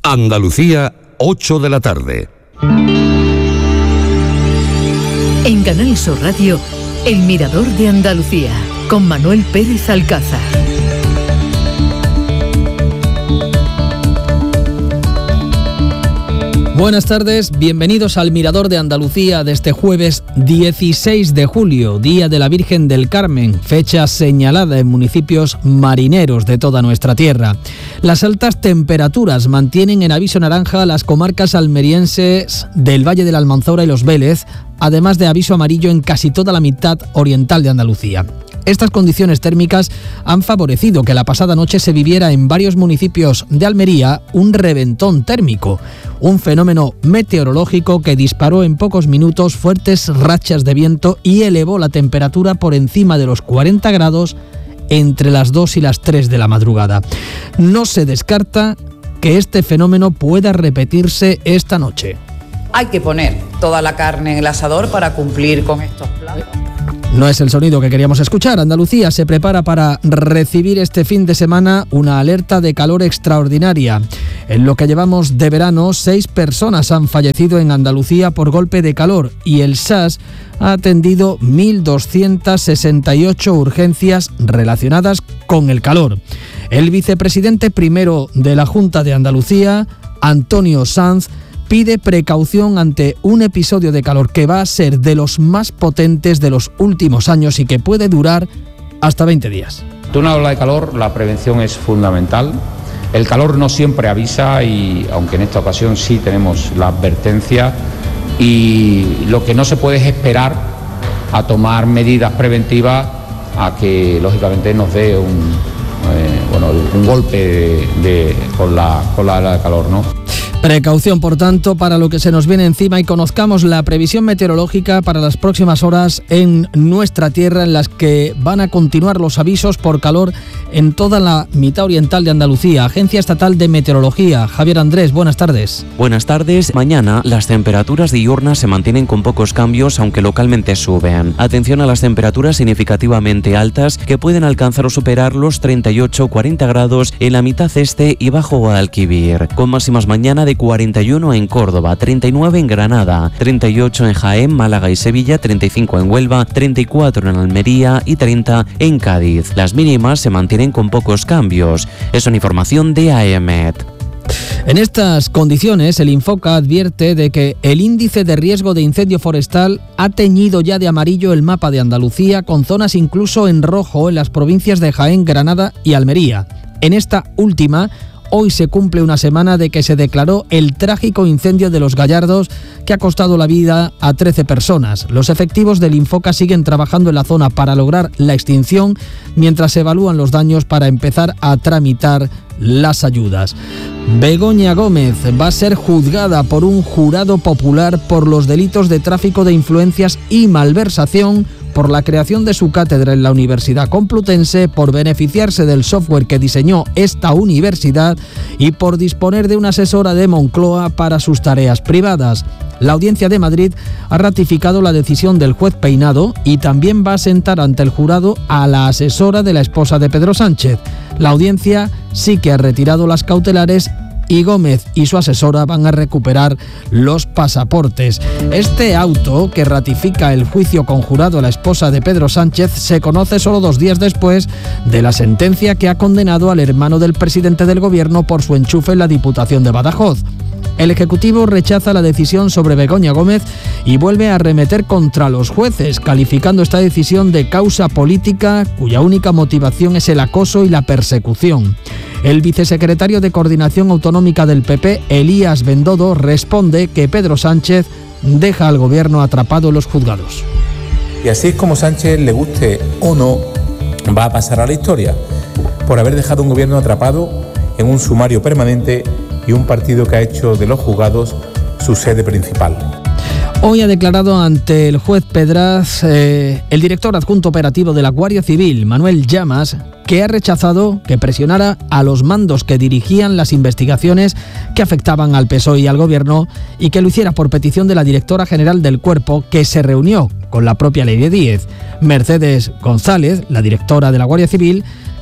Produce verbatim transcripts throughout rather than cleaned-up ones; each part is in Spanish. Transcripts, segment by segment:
Andalucía, ocho de la tarde. En Canal Sur Radio, El Mirador de Andalucía, con Manuel Pérez Alcázar. Buenas tardes, bienvenidos al Mirador de Andalucía de este jueves dieciséis de julio, Día de la Virgen del Carmen, fecha señalada en municipios marineros de toda nuestra tierra. Las altas temperaturas mantienen en aviso naranja las comarcas almerienses del Valle de la Almanzora y Los Vélez, además de aviso amarillo en casi toda la mitad oriental de Andalucía. Estas condiciones térmicas han favorecido que la pasada noche se viviera en varios municipios de Almería un reventón térmico, un fenómeno meteorológico que disparó en pocos minutos fuertes rachas de viento y elevó la temperatura por encima de los cuarenta grados entre las dos y las tres de la madrugada. No se descarta que este fenómeno pueda repetirse esta noche. Hay que poner toda la carne en el asador para cumplir con estos planes. No es el sonido que queríamos escuchar. Andalucía se prepara para recibir este fin de semana una alerta de calor extraordinaria. En lo que llevamos de verano, seis personas han fallecido en Andalucía por golpe de calor y el S A S ha atendido mil doscientas sesenta y ocho urgencias relacionadas con el calor. El vicepresidente primero de la Junta de Andalucía, Antonio Sanz, pide precaución ante un episodio de calor que va a ser de los más potentes de los últimos años y que puede durar hasta veinte días. De una ola de calor, la prevención es fundamental. El calor no siempre avisa y, aunque en esta ocasión sí tenemos la advertencia, y lo que no se puede es esperar a tomar medidas preventivas a que, lógicamente, nos dé un, eh, bueno, un golpe de, de, con la, con la ola de calor, ¿no? Precaución, por tanto, para lo que se nos viene encima y conozcamos la previsión meteorológica para las próximas horas en nuestra tierra, en las que van a continuar los avisos por calor en toda la mitad oriental de Andalucía. Agencia Estatal de Meteorología. Javier Andrés, buenas tardes. Buenas tardes. Mañana las temperaturas diurnas se mantienen con pocos cambios, aunque localmente suben. Atención a las temperaturas significativamente altas que pueden alcanzar o superar los treinta y ocho a cuarenta grados en la mitad este y bajo Guadalquivir, con máximas mañana de cuarenta y uno en Córdoba, treinta y nueve en Granada, treinta y ocho en Jaén, Málaga y Sevilla, treinta y cinco en Huelva, treinta y cuatro en Almería y treinta en Cádiz. Las mínimas se mantienen con pocos cambios. Es una información de AEMET. En estas condiciones, el Infoca advierte de que el índice de riesgo de incendio forestal ha teñido ya de amarillo el mapa de Andalucía, con zonas incluso en rojo en las provincias de Jaén, Granada y Almería. En esta última, hoy se cumple una semana de que se declaró el trágico incendio de Los Gallardos, que ha costado la vida a trece personas. Los efectivos del Infoca siguen trabajando en la zona para lograr la extinción, mientras se evalúan los daños para empezar a tramitar las ayudas. Begoña Gómez va a ser juzgada por un jurado popular por los delitos de tráfico de influencias y malversación, por la creación de su cátedra en la Universidad Complutense, por beneficiarse del software que diseñó esta universidad y por disponer de una asesora de Moncloa para sus tareas privadas. La Audiencia de Madrid ha ratificado la decisión del juez Peinado y también va a sentar ante el jurado a la asesora de la esposa de Pedro Sánchez. La Audiencia sí que ha retirado las cautelares y Gómez y su asesora van a recuperar los pasaportes. Este auto, que ratifica el juicio conjurado a la esposa de Pedro Sánchez, se conoce solo dos días después de la sentencia que ha condenado al hermano del presidente del gobierno por su enchufe en la Diputación de Badajoz. El Ejecutivo rechaza la decisión sobre Begoña Gómez y vuelve a arremeter contra los jueces, calificando esta decisión de causa política cuya única motivación es el acoso y la persecución. El vicesecretario de Coordinación Autonómica del P P, Elías Bendodo, responde que Pedro Sánchez deja al gobierno atrapado en los juzgados. Y así es como Sánchez, le guste o no, va a pasar a la historia, por haber dejado un gobierno atrapado en un sumario permanente y un partido que ha hecho de los juzgados su sede principal. Hoy ha declarado ante el juez Pedraz eh, el director adjunto operativo de la Guardia Civil, Manuel Llamas, que ha rechazado que presionara a los mandos que dirigían las investigaciones que afectaban al P S O E y al Gobierno, y que lo hiciera por petición de la directora general del Cuerpo, que se reunió con la propia Ley de Díez. Mercedes González, la directora de la Guardia Civil,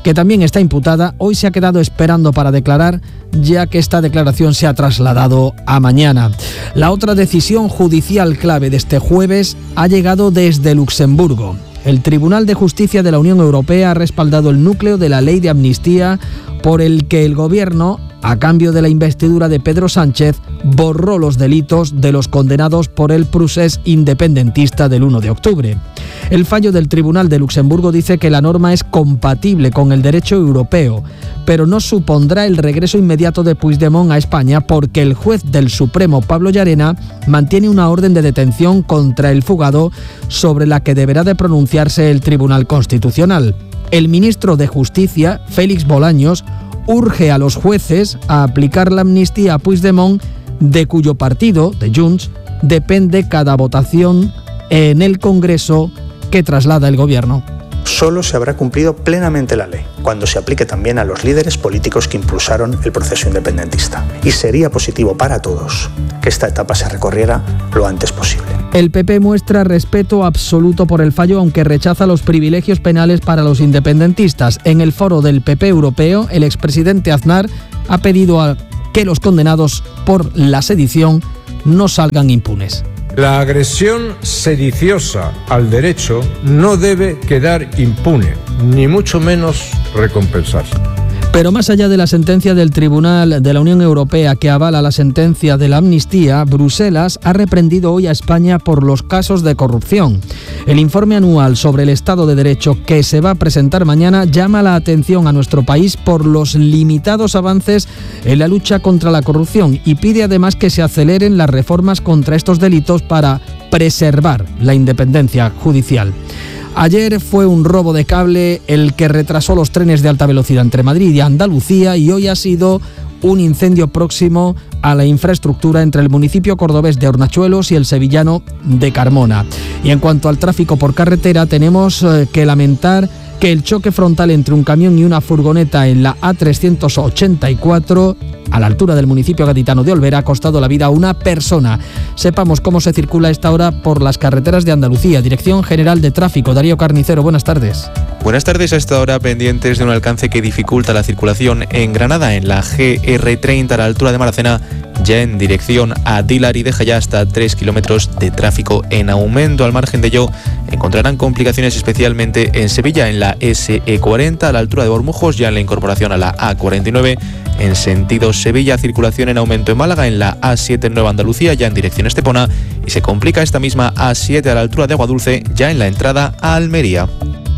que también está imputada, hoy se ha quedado esperando para declarar, ya que esta declaración se ha trasladado a mañana. La otra decisión judicial clave de este jueves ha llegado desde Luxemburgo. El Tribunal de Justicia de la Unión Europea ha respaldado el núcleo de la ley de amnistía por el que el Gobierno, a cambio de la investidura de Pedro Sánchez, borró los delitos de los condenados por el procés independentista del uno de octubre. El fallo del Tribunal de Luxemburgo dice que la norma es compatible con el derecho europeo, pero no supondrá el regreso inmediato de Puigdemont a España porque el juez del Supremo, Pablo Llarena, mantiene una orden de detención contra el fugado sobre la que deberá de pronunciarse el Tribunal Constitucional. El ministro de Justicia, Félix Bolaños, urge a los jueces a aplicar la amnistía a Puigdemont, de cuyo partido, de Junts, depende cada votación en el Congreso que traslada el Gobierno. Solo se habrá cumplido plenamente la ley cuando se aplique también a los líderes políticos que impulsaron el proceso independentista. Y sería positivo para todos que esta etapa se recorriera lo antes posible. El P P muestra respeto absoluto por el fallo, aunque rechaza los privilegios penales para los independentistas. En el foro del P P europeo, el expresidente Aznar ha pedido a que los condenados por la sedición no salgan impunes. La agresión sediciosa al derecho no debe quedar impune, ni mucho menos recompensarse. Pero más allá de la sentencia del Tribunal de la Unión Europea que avala la sentencia de la amnistía, Bruselas ha reprendido hoy a España por los casos de corrupción. El informe anual sobre el Estado de Derecho que se va a presentar mañana llama la atención a nuestro país por los limitados avances en la lucha contra la corrupción y pide además que se aceleren las reformas contra estos delitos para preservar la independencia judicial. Ayer fue un robo de cable el que retrasó los trenes de alta velocidad entre Madrid y Andalucía y hoy ha sido un incendio próximo a la infraestructura entre el municipio cordobés de Hornachuelos y el sevillano de Carmona. Y en cuanto al tráfico por carretera, tenemos que lamentar que el choque frontal entre un camión y una furgoneta en la A trescientos ochenta y cuatro, a la altura del municipio gaditano de Olvera, ha costado la vida a una persona. Sepamos cómo se circula a esta hora por las carreteras de Andalucía. Dirección General de Tráfico, Darío Carnicero, buenas tardes. Buenas tardes. A esta hora pendientes de un alcance que dificulta la circulación en Granada, en la G R treinta a la altura de Maracena, ya en dirección a Dilar, y deja ya hasta tres kilómetros de tráfico en aumento. Al margen de ello, encontrarán complicaciones especialmente en Sevilla, en la S E cuarenta a la altura de Bormujos, ya en la incorporación a la A cuarenta y nueve en sentido Sevilla. Circulación en aumento en Málaga, en la A siete en Nueva Andalucía, ya en dirección Estepona, y se complica esta misma A siete a la altura de Aguadulce, ya en la entrada a Almería.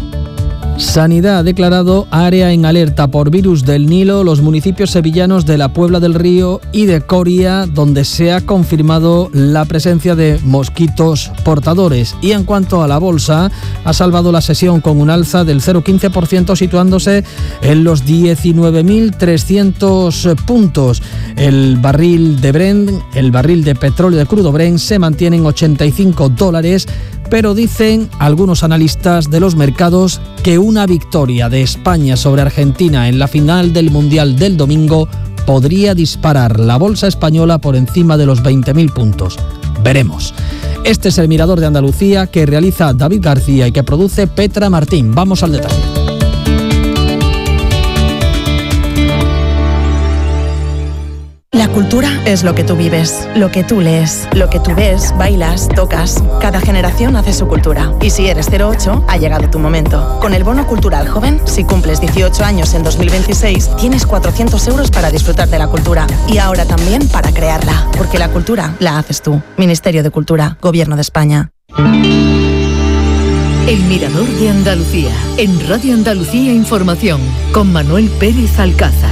Sanidad ha declarado área en alerta por virus del Nilo los municipios sevillanos de la Puebla del Río y de Coria, donde se ha confirmado la presencia de mosquitos portadores. Y en cuanto a la bolsa, ha salvado la sesión con un alza del cero coma quince por ciento, situándose en los diecinueve mil trescientos puntos. El barril de Brent, el barril de petróleo de crudo Brent, se mantiene en ochenta y cinco dólares, pero dicen algunos analistas de los mercados que una victoria de España sobre Argentina en la final del Mundial del domingo podría disparar la bolsa española por encima de los veinte mil puntos. Veremos. Este es el Mirador de Andalucía que realiza David García y que produce Petra Martín. Vamos al detalle. La cultura es lo que tú vives, lo que tú lees, lo que tú ves, bailas, tocas. Cada generación hace su cultura. Y si eres cero ocho, ha llegado tu momento. Con el Bono Cultural Joven, si cumples dieciocho años en dos mil veintiséis, tienes cuatrocientos euros para disfrutar de la cultura. Y ahora también para crearla. Porque la cultura la haces tú. Ministerio de Cultura, Gobierno de España. El Mirador de Andalucía, en Radio Andalucía Información, con Manuel Pérez Alcázar.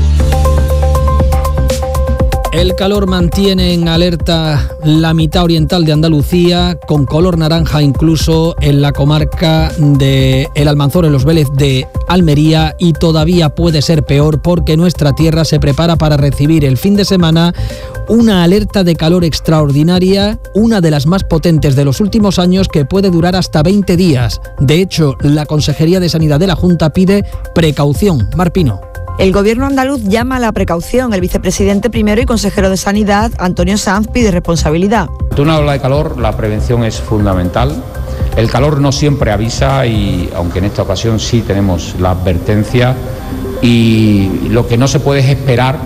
El calor mantiene en alerta la mitad oriental de Andalucía, con color naranja incluso en la comarca de El Almanzora, en los Vélez de Almería, y todavía puede ser peor porque nuestra tierra se prepara para recibir el fin de semana una alerta de calor extraordinaria, una de las más potentes de los últimos años, que puede durar hasta veinte días. De hecho, la Consejería de Sanidad de la Junta pide precaución. Mar Pino. El Gobierno andaluz llama a la precaución. El vicepresidente primero y consejero de Sanidad, Antonio Sanz, pide responsabilidad. Ante una ola de calor, la prevención es fundamental. El calor no siempre avisa y aunque en esta ocasión sí tenemos la advertencia, y lo que no se puede es esperar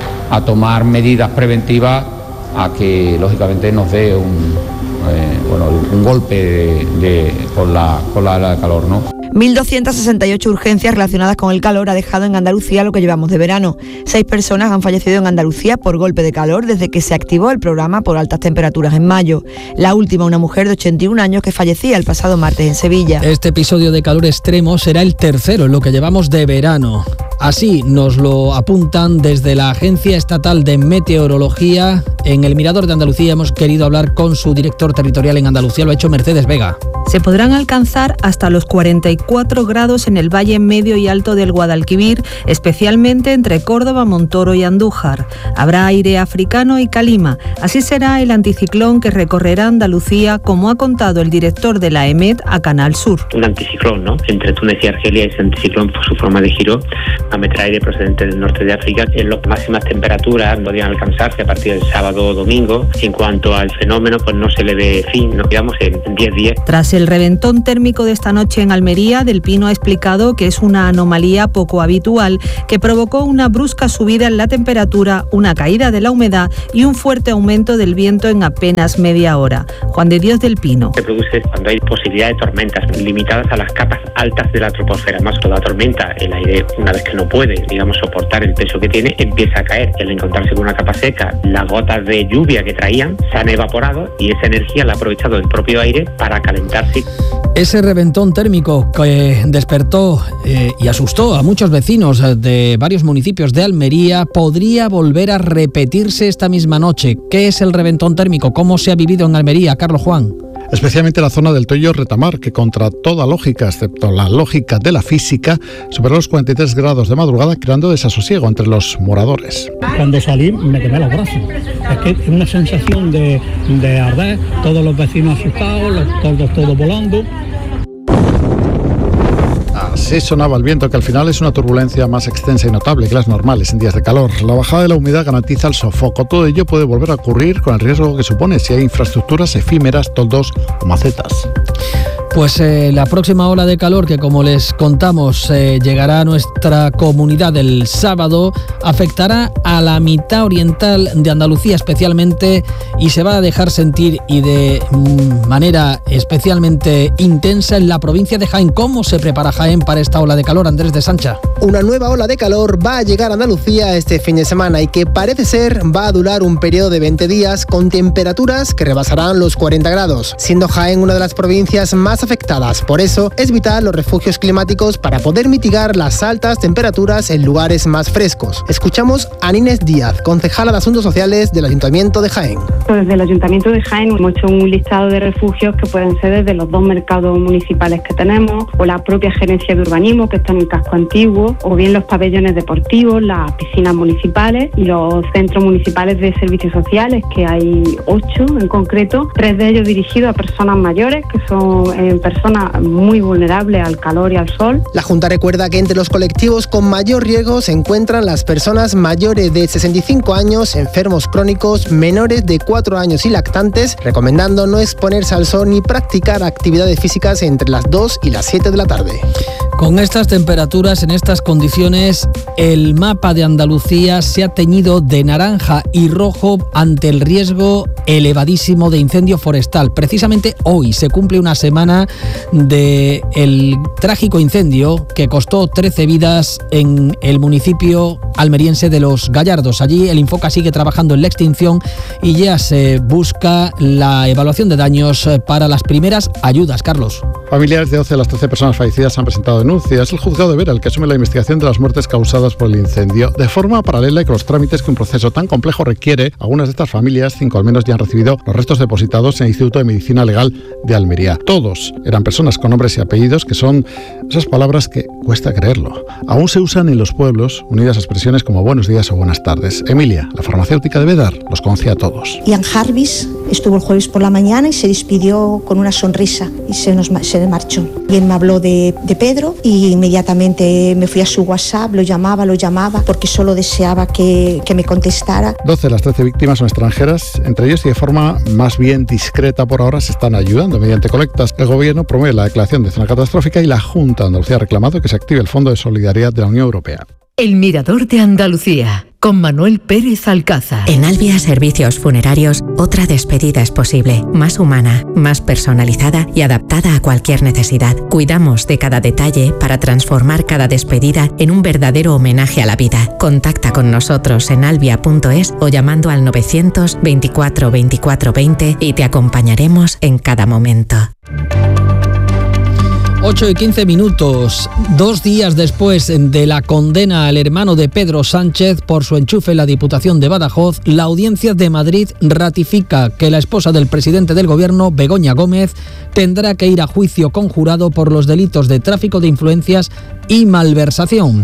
a tomar medidas preventivas a que lógicamente nos dé un, eh, bueno, un golpe de, de, con la, con la ola de calor, ¿no? mil doscientas sesenta y ocho urgencias relacionadas con el calor ha dejado en Andalucía lo que llevamos de verano. Seis personas han fallecido en Andalucía por golpe de calor desde que se activó el programa por altas temperaturas en mayo. La última, una mujer de ochenta y un años que fallecía el pasado martes en Sevilla. Este episodio de calor extremo será el tercero en lo que llevamos de verano. Así nos lo apuntan desde la Agencia Estatal de Meteorología. En el Mirador de Andalucía hemos querido hablar con su director territorial en Andalucía, lo ha hecho Mercedes Vega. Se podrán alcanzar hasta los cuarenta y cuatro grados en el valle medio y alto del Guadalquivir, especialmente entre Córdoba, Montoro y Andújar. Habrá aire africano y calima. Así será el anticiclón que recorrerá Andalucía, como ha contado el director de la E M E T a Canal Sur. Un anticiclón, ¿no? Entre Túnez y Argelia, ese anticiclón, por su forma de giro, va a meter aire procedente del norte de África. En las máximas temperaturas podrían alcanzarse a partir del sábado o domingo. En cuanto al fenómeno, pues no se le ve fin, nos quedamos en diez días. Tras el reventón térmico de esta noche en Almería, Del Pino ha explicado que es una anomalía poco habitual que provocó una brusca subida en la temperatura, una caída de la humedad y un fuerte aumento del viento en apenas media hora. Juan de Dios del Pino. Se produce cuando hay posibilidad de tormentas limitadas a las capas altas de la troposfera. Más toda tormenta, el aire, una vez que no puede, digamos, soportar el peso que tiene, empieza a caer. Y al encontrarse con una capa seca, las gotas de lluvia que traían se han evaporado y esa energía la ha aprovechado el propio aire para calentarse. Ese reventón térmico que despertó eh, y asustó a muchos vecinos de varios municipios de Almería podría volver a repetirse esta misma noche. ¿Qué es el reventón térmico? ¿Cómo se ha vivido en Almería? Carlos Juan. Especialmente la zona del Toyo Retamar, que contra toda lógica, excepto la lógica de la física, superó los cuarenta y tres grados de madrugada, creando desasosiego entre los moradores. Cuando salí me quemé los brazos. Es que es una sensación de, de arder, todos los vecinos asustados, los tordos todos volando. Así sonaba el viento, que al final es una turbulencia más extensa y notable que las normales en días de calor. La bajada de la humedad garantiza el sofoco. Todo ello puede volver a ocurrir con el riesgo que supone si hay infraestructuras efímeras, toldos o macetas. Pues eh, la próxima ola de calor, que como les contamos eh, llegará a nuestra comunidad el sábado, afectará a la mitad oriental de Andalucía especialmente y se va a dejar sentir y de mm, manera especialmente intensa en la provincia de Jaén. ¿Cómo se prepara Jaén para esta ola de calor, Andrés de Sancha? Una nueva ola de calor va a llegar a Andalucía este fin de semana y que parece ser va a durar un periodo de veinte días con temperaturas que rebasarán los cuarenta grados, siendo Jaén una de las provincias más afectadas. Por eso es vital los refugios climáticos para poder mitigar las altas temperaturas en lugares más frescos. Escuchamos a Inés Díaz, concejala de Asuntos Sociales del Ayuntamiento de Jaén. Desde el Ayuntamiento de Jaén hemos hecho un listado de refugios que pueden ser desde los dos mercados municipales que tenemos, o la propia gerencia de urbanismo que está en el casco antiguo, o bien los pabellones deportivos, las piscinas municipales y los centros municipales de servicios sociales, que hay ocho en concreto, tres de ellos dirigidos a personas mayores, que son eh, personas muy vulnerables al calor y al sol. La Junta recuerda que entre los colectivos con mayor riesgo se encuentran las personas mayores de sesenta y cinco años, enfermos crónicos, menores de cuatro años y lactantes, recomendando no exponerse al sol ni practicar actividades físicas entre las dos y las siete de la tarde. Con estas temperaturas, en estas condiciones, el mapa de Andalucía se ha teñido de naranja y rojo ante el riesgo elevadísimo de incendio forestal. Precisamente hoy se cumple una semana del trágico incendio que costó trece vidas en el municipio almeriense de Los Gallardos. Allí el Infoca sigue trabajando en la extinción y ya se busca la evaluación de daños para las primeras ayudas. Carlos. Familiares de doce de las trece personas fallecidas han presentado denuncias. Es el juzgado de Vera el que asume la investigación de las muertes causadas por el incendio. De forma paralela y con los trámites que un proceso tan complejo requiere, algunas de estas familias, cinco al menos, ya han recibido los restos depositados en el Instituto de Medicina Legal de Almería. Todos eran personas con nombres y apellidos que son esas palabras que cuesta creerlo. Aún se usan en los pueblos, unidas a expresiones como buenos días o buenas tardes. Emilia, la farmacéutica de Bedar, los conocía a todos. Ian Jarvis Estuvo el jueves por la mañana y se despidió con una sonrisa y se nos se marchó. Y él me habló de, de Pedro y inmediatamente me fui a su WhatsApp, lo llamaba, lo llamaba, porque solo deseaba que, que me contestara. doce de las trece víctimas son extranjeras, entre ellos y de forma más bien discreta por ahora se están ayudando mediante colectas. El gobierno promueve la declaración de zona catastrófica y la Junta de Andalucía ha reclamado que se active el Fondo de Solidaridad de la Unión Europea. El Mirador de Andalucía, con Manuel Pérez Alcázar. En Albia Servicios Funerarios, otra despedida es posible, más humana, más personalizada y adaptada a cualquier necesidad. Cuidamos de cada detalle para transformar cada despedida en un verdadero homenaje a la vida. Contacta con nosotros en albia punto es o llamando al novecientos veinticuatro veinticuatro veinte y te acompañaremos en cada momento. ocho y quince minutos, dos días después de la condena al hermano de Pedro Sánchez por su enchufe en la Diputación de Badajoz, la Audiencia de Madrid ratifica que la esposa del presidente del Gobierno, Begoña Gómez, tendrá que ir a juicio conjurado por los delitos de tráfico de influencias y malversación.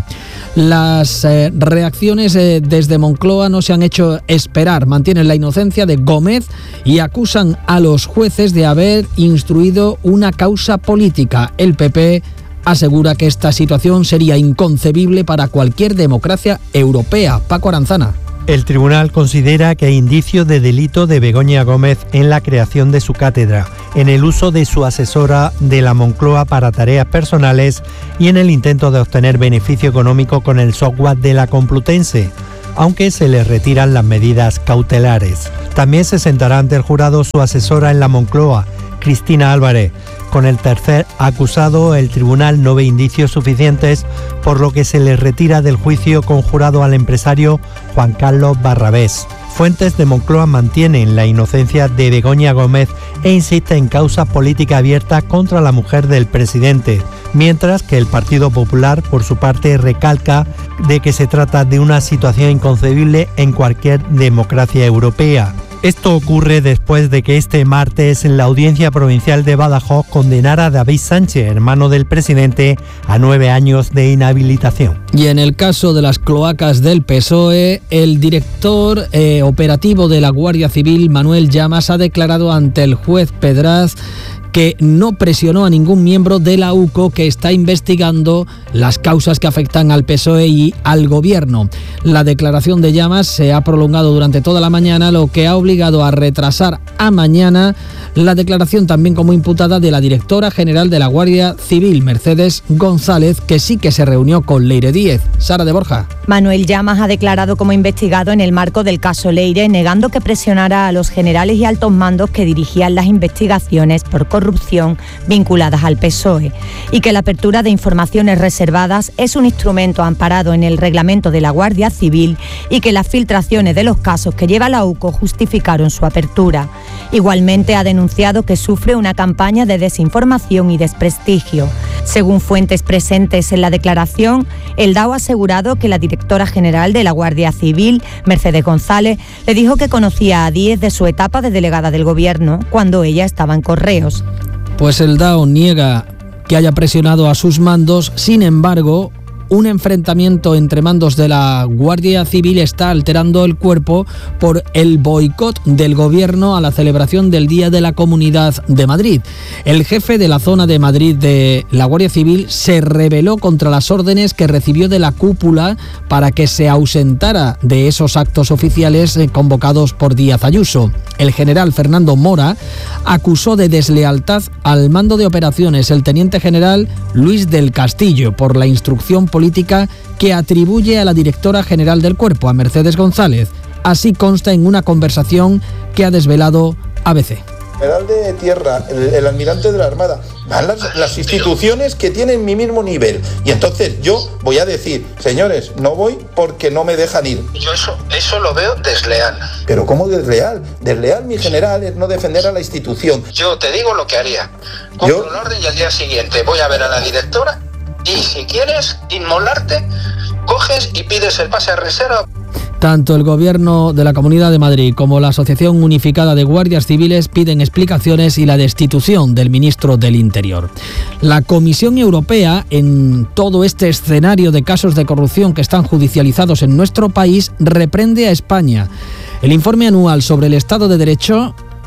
Las eh, reacciones eh, desde Moncloa no se han hecho esperar. Mantienen la inocencia de Gómez y acusan a los jueces de haber instruido una causa política. El P P asegura que esta situación sería inconcebible para cualquier democracia europea. Paco Aranzana. El tribunal considera que hay indicios de delito de Begoña Gómez en la creación de su cátedra, en el uso de su asesora de la Moncloa para tareas personales y en el intento de obtener beneficio económico con el software de la Complutense, aunque se le retiran las medidas cautelares. También se sentará ante el jurado su asesora en la Moncloa, Cristina Álvarez. Con el tercer acusado, el tribunal no ve indicios suficientes, por lo que se le retira del juicio conjurado al empresario Juan Carlos Barrabés. Fuentes de Moncloa mantienen la inocencia de Begoña Gómez e insisten en causas políticas abiertas contra la mujer del presidente, mientras que el Partido Popular, por su parte, recalca de que se trata de una situación inconcebible en cualquier democracia europea. Esto ocurre después de que este martes la Audiencia Provincial de Badajoz condenara a David Sánchez, hermano del presidente, a nueve años de inhabilitación. Y en el caso de las cloacas del P S O E, el director eh, operativo de la Guardia Civil, Manuel Llamas, ha declarado ante el juez Pedraz que no presionó a ningún miembro de la U C O, que está investigando las causas que afectan al P S O E y al gobierno. La declaración de Llamas se ha prolongado durante toda la mañana, lo que ha obligado a retrasar a mañana la declaración también como imputada de la directora general de la Guardia Civil, Mercedes González, que sí que se reunió con Leire Díez. Sara de Borja. Manuel Llamas ha declarado como investigado en el marco del caso Leire, negando que presionara a los generales y altos mandos que dirigían las investigaciones por corrupción vinculadas al P S O E, y que la apertura de informaciones reservadas es un instrumento amparado en el reglamento de la Guardia Civil y que las filtraciones de los casos que lleva la U C O justificaron su apertura. Igualmente ha denunciado que sufre una campaña de desinformación y desprestigio. Según fuentes presentes en la declaración, el D A O ha asegurado que la directora general de la Guardia Civil, Mercedes González, le dijo que conocía a Díez de su etapa de delegada del Gobierno, cuando ella estaba en Correos. Pues el D A O niega que haya presionado a sus mandos. Sin embargo, un enfrentamiento entre mandos de la Guardia Civil está alterando el cuerpo por el boicot del gobierno a la celebración del Día de la Comunidad de Madrid. El jefe de la zona de Madrid de la Guardia Civil se rebeló contra las órdenes que recibió de la cúpula para que se ausentara de esos actos oficiales convocados por Díaz Ayuso. El general Fernando Mora acusó de deslealtad al mando de operaciones el teniente general Luis del Castillo por la instrucción política que atribuye a la directora general del cuerpo, a Mercedes González. Así consta en una conversación que ha desvelado A B C. General de Tierra, el, el almirante de la Armada, van las, las instituciones que tienen mi mismo nivel. Y entonces yo voy a decir, señores, no voy porque no me dejan ir. Yo eso, eso lo veo desleal. ¿Pero cómo desleal? Desleal, mi general, es no defender a la institución. Yo te digo lo que haría. Cumplo el orden y al día siguiente voy a ver a la directora y si quieres inmolarte, coges y pides el pase a reserva. Tanto el Gobierno de la Comunidad de Madrid como la Asociación Unificada de Guardias Civiles piden explicaciones y la destitución del ministro del Interior. La Comisión Europea, en todo este escenario de casos de corrupción que están judicializados en nuestro país, reprende a España. El informe anual sobre el Estado de Derecho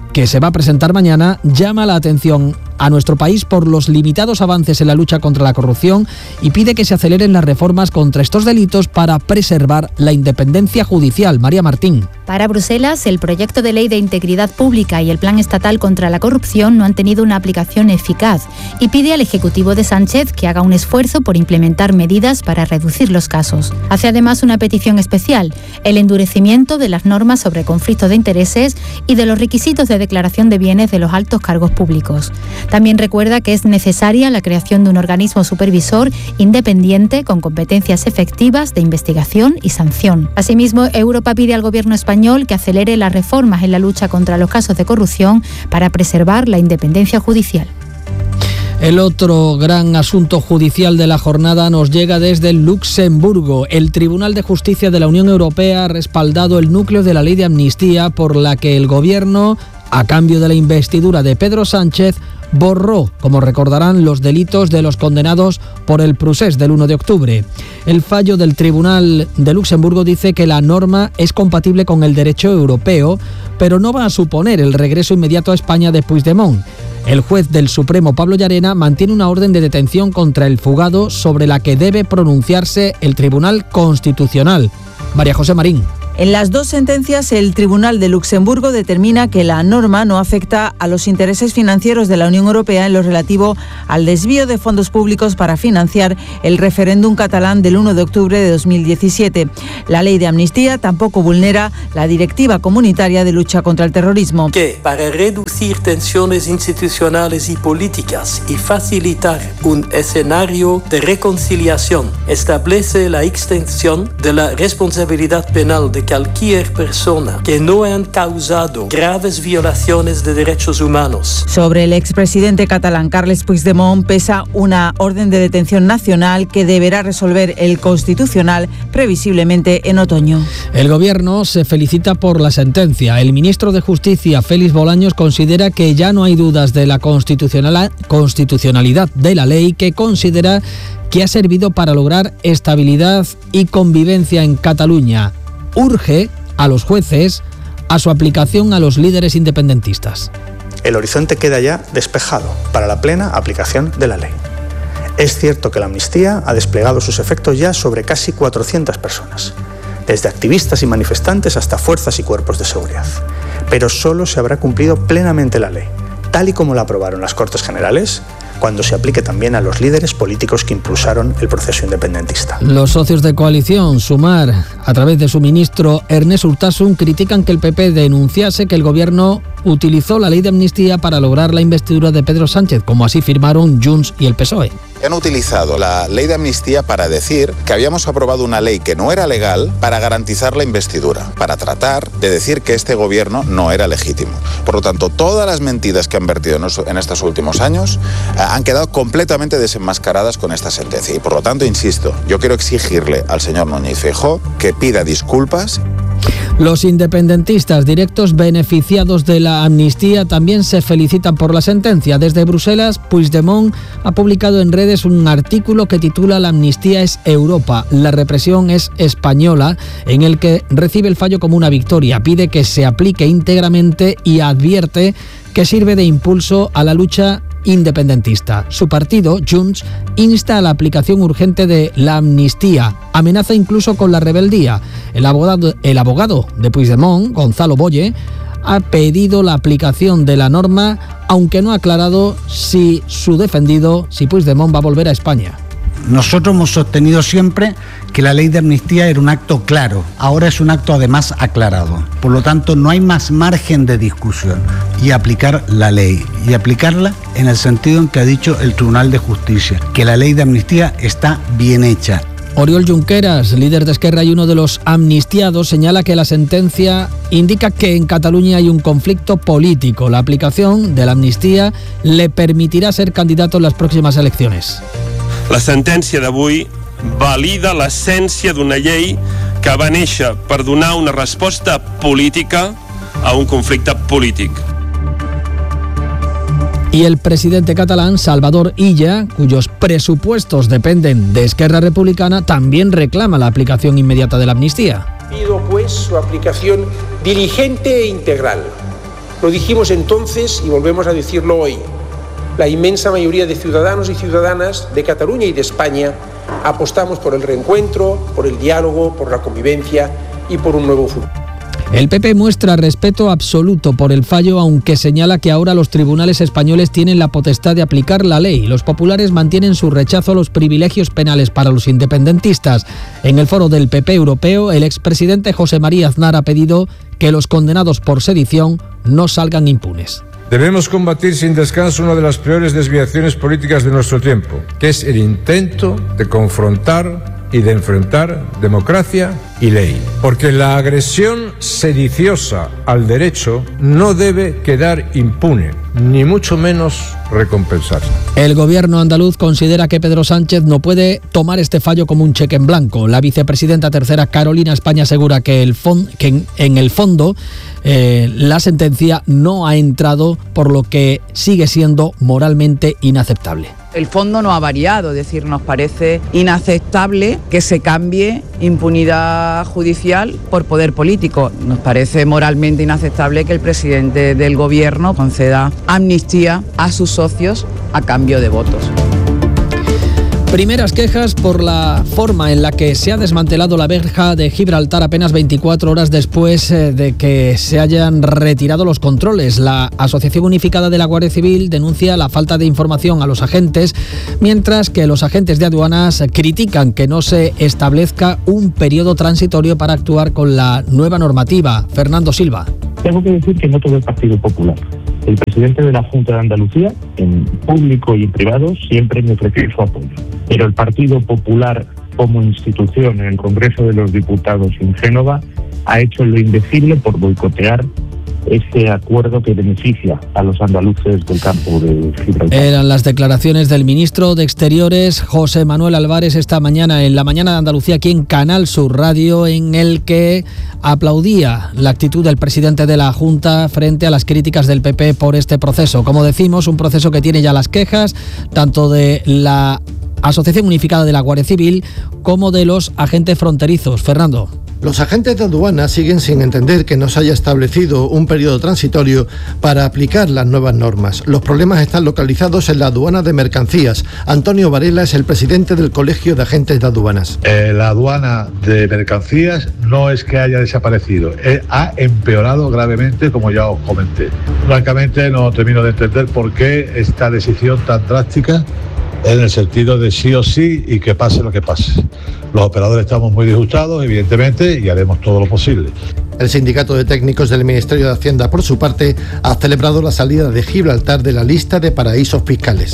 que se va a presentar mañana, llama la atención a nuestro país por los limitados avances en la lucha contra la corrupción y pide que se aceleren las reformas contra estos delitos para preservar la independencia judicial. María Martín. Para Bruselas, el proyecto de ley de integridad pública y el plan estatal contra la corrupción no han tenido una aplicación eficaz y pide al Ejecutivo de Sánchez que haga un esfuerzo por implementar medidas para reducir los casos. Hace además una petición especial, el endurecimiento de las normas sobre conflictos de intereses y de los requisitos de declaración de bienes de los altos cargos públicos. También recuerda que es necesaria la creación de un organismo supervisor independiente con competencias efectivas de investigación y sanción. Asimismo, Europa pide al Gobierno español que acelere las reformas en la lucha contra los casos de corrupción para preservar la independencia judicial. El otro gran asunto judicial de la jornada nos llega desde Luxemburgo. El Tribunal de Justicia de la Unión Europea ha respaldado el núcleo de la ley de amnistía por la que el Gobierno, a cambio de la investidura de Pedro Sánchez, borró, como recordarán, los delitos de los condenados por el procés del uno de octubre. El fallo del Tribunal de Luxemburgo dice que la norma es compatible con el derecho europeo, pero no va a suponer el regreso inmediato a España de Puigdemont. El juez del Supremo, Pablo Llarena, mantiene una orden de detención contra el fugado sobre la que debe pronunciarse el Tribunal Constitucional. María José Marín. En las dos sentencias, el Tribunal de Luxemburgo determina que la norma no afecta a los intereses financieros de la Unión Europea en lo relativo al desvío de fondos públicos para financiar el referéndum catalán del uno de octubre de dos mil diecisiete. La ley de amnistía tampoco vulnera la Directiva Comunitaria de Lucha contra el Terrorismo. Que, para reducir tensiones institucionales y políticas y facilitar un escenario de reconciliación, establece la extensión de la responsabilidad penal de cualquier persona que no han causado graves violaciones de derechos humanos. Sobre el expresidente catalán Carles Puigdemont pesa una orden de detención nacional que deberá resolver el Constitucional previsiblemente en otoño. El Gobierno se felicita por la sentencia. El ministro de Justicia, Félix Bolaños, considera que ya no hay dudas de la constitucionalidad de la ley, que considera que ha servido para lograr estabilidad y convivencia en Cataluña. Urge a los jueces a su aplicación a los líderes independentistas. El horizonte queda ya despejado para la plena aplicación de la ley. Es cierto que la amnistía ha desplegado sus efectos ya sobre casi cuatrocientas personas, desde activistas y manifestantes hasta fuerzas y cuerpos de seguridad. Pero solo se habrá cumplido plenamente la ley, tal y como la aprobaron las Cortes Generales, cuando se aplique también a los líderes políticos que impulsaron el proceso independentista. Los socios de coalición, Sumar, a través de su ministro Ernest Urtasun, critican que el P P denunciase que el Gobierno utilizó la ley de amnistía para lograr la investidura de Pedro Sánchez, como así firmaron Junts y el P S O E. Han utilizado la ley de amnistía para decir que habíamos aprobado una ley que no era legal para garantizar la investidura, para tratar de decir que este gobierno no era legítimo. Por lo tanto, todas las mentiras que han vertido en estos últimos años eh, han quedado completamente desenmascaradas con esta sentencia. Y por lo tanto, insisto, yo quiero exigirle al señor Núñez Feijóo que pida disculpas. Los independentistas directos beneficiados de la amnistía también se felicitan por la sentencia. Desde Bruselas, Puigdemont ha publicado en redes un artículo que titula "La amnistía es Europa, la represión es española", en el que recibe el fallo como una victoria. Pide que se aplique íntegramente y advierte que sirve de impulso a la lucha independentista. Su partido, Junts, insta a la aplicación urgente de la amnistía. Amenaza incluso con la rebeldía. El abogado, el abogado de Puigdemont, Gonzalo Boye, ha pedido la aplicación de la norma, aunque no ha aclarado si su defendido, si Puigdemont, va a volver a España. Nosotros hemos sostenido siempre que la ley de amnistía era un acto claro, ahora es un acto además aclarado. Por lo tanto, no hay más margen de discusión y aplicar la ley, y aplicarla en el sentido en que ha dicho el Tribunal de Justicia, que la ley de amnistía está bien hecha. Oriol Junqueras, líder de Esquerra y uno de los amnistiados, señala que la sentencia indica que en Cataluña hay un conflicto político. La aplicación de la amnistía le permitirá ser candidato en las próximas elecciones. La sentència d'avui valida l'essència d'una llei que va néixer per donar una resposta política a un conflicte polític. Y el presidente catalán, Salvador Illa, cuyos presupuestos dependen de Esquerra Republicana, también reclama la aplicación inmediata de la amnistía. Pido pues su aplicación diligente e integral, Lo dijimos entonces y volvemos a decirlo hoy. La inmensa mayoría de ciudadanos y ciudadanas de Cataluña y de España apostamos por el reencuentro, por el diálogo, por la convivencia y por un nuevo futuro. El P P muestra respeto absoluto por el fallo, aunque señala que ahora los tribunales españoles tienen la potestad de aplicar la ley. Los populares mantienen su rechazo a los privilegios penales para los independentistas. En el foro del P P europeo, el expresidente José María Aznar ha pedido que los condenados por sedición no salgan impunes. Debemos combatir sin descanso una de las peores desviaciones políticas de nuestro tiempo, que es el intento de confrontar y de enfrentar democracia y ley. Porque la agresión sediciosa al derecho no debe quedar impune, ni mucho menos recompensarse. El gobierno andaluz considera que Pedro Sánchez no puede tomar este fallo como un cheque en blanco. La vicepresidenta tercera Carolina España asegura que, el fon- que en, en el fondo eh, la sentencia no ha entrado, por lo que sigue siendo moralmente inaceptable. El fondo no ha variado, es decir, nos parece inaceptable que se cambie impunidad judicial por poder político. Nos parece moralmente inaceptable que el presidente del gobierno conceda amnistía a sus socios a cambio de votos. Primeras quejas por la forma en la que se ha desmantelado la verja de Gibraltar apenas veinticuatro horas después de que se hayan retirado los controles. La Asociación Unificada de la Guardia Civil denuncia la falta de información a los agentes, mientras que los agentes de aduanas critican que no se establezca un periodo transitorio para actuar con la nueva normativa. Fernando Silva. Tengo que decir que no todo el Partido Popular. El presidente de la Junta de Andalucía, en público y en privado, siempre me ofreció su apoyo. Pero el Partido Popular, como institución en el Congreso de los Diputados en Génova, ha hecho lo indecible por boicotear este acuerdo que beneficia a los andaluces del campo de Gibraltar. Eran las declaraciones del ministro de Exteriores, José Manuel Álvarez, esta mañana en la mañana de Andalucía, aquí en Canal Sur Radio, en el que aplaudía la actitud del presidente de la Junta frente a las críticas del P P por este proceso. Como decimos, un proceso que tiene ya las quejas tanto de la Asociación Unificada de la Guardia Civil como de los agentes fronterizos. Fernando. Los agentes de aduana siguen sin entender que no se haya establecido un periodo transitorio para aplicar las nuevas normas. Los problemas están localizados en la aduana de mercancías. Antonio Varela es el presidente del Colegio de Agentes de Aduanas. Eh, la aduana de mercancías no es que haya desaparecido, eh, ha empeorado gravemente, como ya os comenté. Francamente no termino de entender por qué esta decisión tan drástica, en el sentido de sí o sí y que pase lo que pase. Los operadores estamos muy disgustados, evidentemente, y haremos todo lo posible. El Sindicato de Técnicos del Ministerio de Hacienda, por su parte, ha celebrado la salida de Gibraltar de la lista de paraísos fiscales.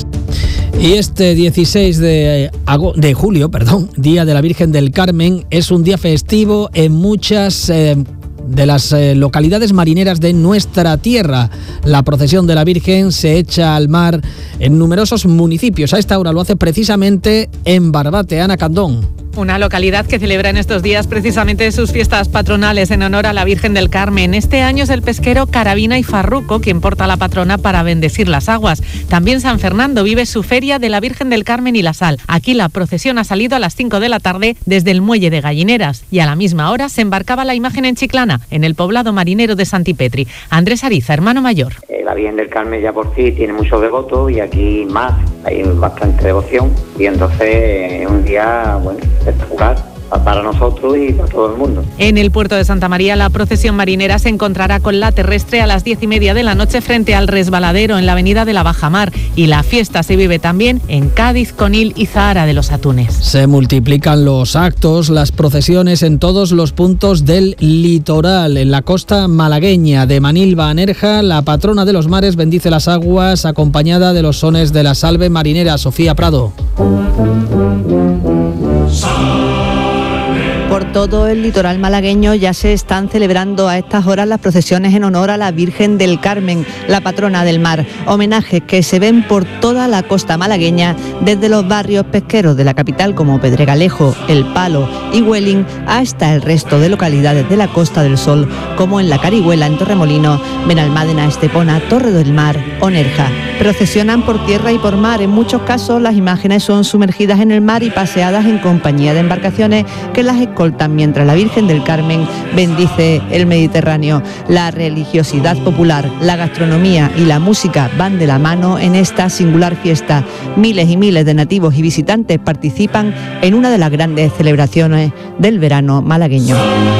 Y este dieciséis de julio, perdón, Día de la Virgen del Carmen, es un día festivo en muchas eh, de las eh, localidades marineras de nuestra tierra. La procesión de la Virgen se echa al mar en numerosos municipios. A esta hora lo hace precisamente en Barbate. Ana Candón. Una localidad que celebra en estos días precisamente sus fiestas patronales en honor a la Virgen del Carmen. Este año es el pesquero Carabina y Farruco quien porta a la patrona para bendecir las aguas. También San Fernando vive su feria de la Virgen del Carmen y la Sal. Aquí la procesión ha salido a las cinco de la tarde desde el muelle de Gallineras y a la misma hora se embarcaba la imagen en Chiclana, en el poblado marinero de Santipetri. Andrés Ariza, hermano mayor. Eh, la Virgen del Carmen ya por sí tiene muchos devotos y aquí más, hay bastante devoción y entonces es un día, bueno, espectacular para nosotros y para todo el mundo. En el puerto de Santa María, la procesión marinera se encontrará con la terrestre a las diez y media de la noche frente al resbaladero en la avenida de la Bajamar, y la fiesta se vive también en Cádiz, Conil y Zahara de los Atunes. Se multiplican los actos, las procesiones en todos los puntos del litoral. En la costa malagueña de Manilva a Nerja, la patrona de los mares bendice las aguas acompañada de los sones de la salve marinera. Sofía Prado. Por todo el litoral malagueño ya se están celebrando a estas horas las procesiones en honor a la Virgen del Carmen, la patrona del mar. Homenajes que se ven por toda la costa malagueña, desde los barrios pesqueros de la capital como Pedregalejo, El Palo y Huelin, hasta el resto de localidades de la Costa del Sol, como en La Carihuela, en Torremolinos, Benalmádena, Estepona, Torre del Mar o Nerja. Procesionan por tierra y por mar. En muchos casos las imágenes son sumergidas en el mar y paseadas en compañía de embarcaciones que las escoltan cantan mientras la Virgen del Carmen bendice el Mediterráneo. La religiosidad popular, la gastronomía y la música van de la mano en esta singular fiesta. Miles y miles de nativos y visitantes participan en una de las grandes celebraciones del verano malagueño.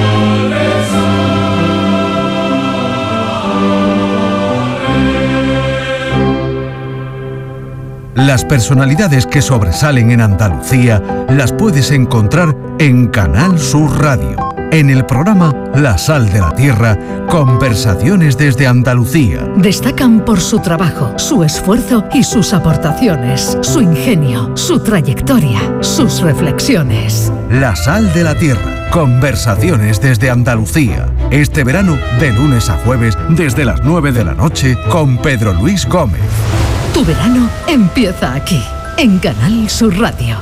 Las personalidades que sobresalen en Andalucía las puedes encontrar en Canal Sur Radio. En el programa La Sal de la Tierra, conversaciones desde Andalucía. Destacan por su trabajo, su esfuerzo y sus aportaciones, su ingenio, su trayectoria, sus reflexiones. La Sal de la Tierra, conversaciones desde Andalucía. Este verano, de lunes a jueves, desde las nueve de la noche, con Pedro Luis Gómez. Tu verano empieza aquí, en Canal Sur Radio.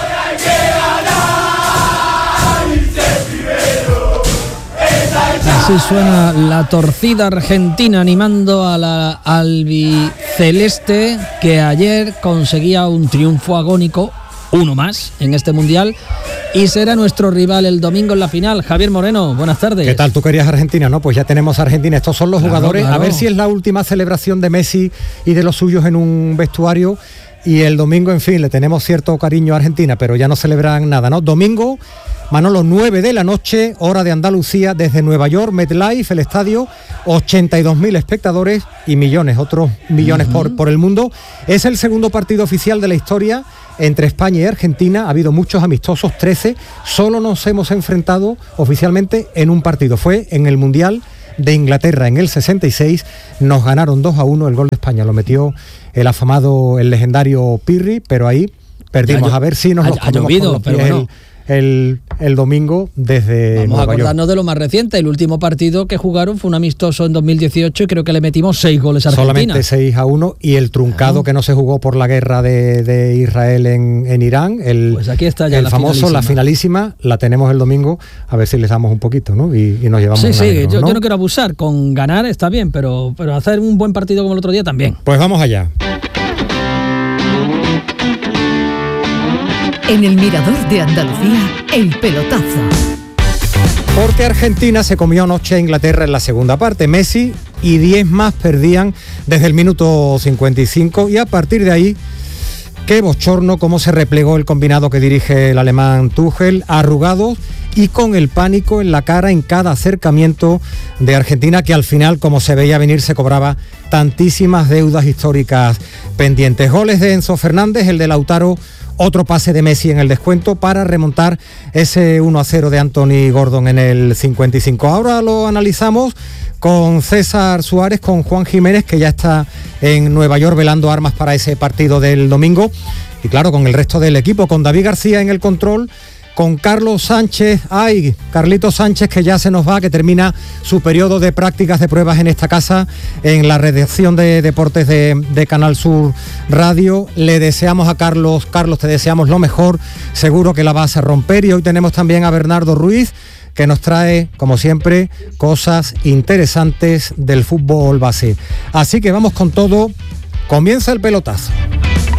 Así suena la torcida argentina animando a la albiceleste, que ayer conseguía un triunfo agónico, uno más en este mundial, y será nuestro rival el domingo en la final. Javier Moreno, buenas tardes. ¿Qué tal? ¿Tú querías Argentina? No, pues ya tenemos a Argentina. Estos son los Claro, jugadores. claro. A ver si es la última celebración de Messi y de los suyos en un vestuario. Y el domingo, en fin, le tenemos cierto cariño a Argentina, pero ya no celebran nada, ¿no? Domingo, Manolo, nueve de la noche, hora de Andalucía, desde Nueva York, MetLife, el estadio, ochenta y dos mil espectadores y millones, otros millones uh-huh. por, por el mundo. Es el segundo partido oficial de la historia entre España y Argentina. Ha habido muchos amistosos, trece, solo nos hemos enfrentado oficialmente en un partido. Fue en el Mundial de Inglaterra en el sesenta y seis, nos ganaron dos a uno, el gol de España lo metió el afamado, el legendario Pirri, pero ahí perdimos. Ha, a ver si nos ha, los ha llovido, los pero pies bueno. el, el, el domingo desde Vamos Nueva a acordarnos York. de lo más reciente. El último partido que jugaron fue un amistoso en dos mil dieciocho y creo que le metimos seis goles a Argentina. Solamente seis a uno, y el truncado, ah, que no se jugó por la guerra de, de Israel en, en Irán, el, pues aquí está ya el la famoso, finalísima. la finalísima, la tenemos el domingo, a ver si les damos un poquito, ¿no? Y, y nos llevamos Sí, un sí, ánimo, yo, ¿no? yo no quiero abusar, con ganar está bien, pero, pero hacer un buen partido como el otro día también. Pues vamos allá. En el Mirador de Andalucía, el pelotazo. Porque Argentina se comió anoche a Inglaterra en la segunda parte. Messi y diez más perdían desde el minuto cincuenta y cinco, y a partir de ahí, qué bochorno cómo se replegó el combinado que dirige el alemán Tuchel, arrugados y con el pánico en la cara en cada acercamiento de Argentina, que al final, como se veía venir, se cobraba tantísimas deudas históricas pendientes. Goles de Enzo Fernández, el de Lautaro, otro pase de Messi en el descuento para remontar ese uno a cero de Anthony Gordon en el cincuenta y cinco. Ahora lo analizamos con César Suárez, con Juan Jiménez, que ya está en Nueva York velando armas para ese partido del domingo, y claro, con el resto del equipo, con David García en el control, con Carlos Sánchez, ay, Carlitos Sánchez, que ya se nos va, que termina su periodo de prácticas de pruebas en esta casa, en la redacción de deportes de, de Canal Sur Radio. Le deseamos a Carlos, Carlos, te deseamos lo mejor, seguro que la vas a romper. Y hoy tenemos también a Bernardo Ruiz, que nos trae, como siempre, cosas interesantes del fútbol base. Así que vamos con todo, comienza el pelotazo.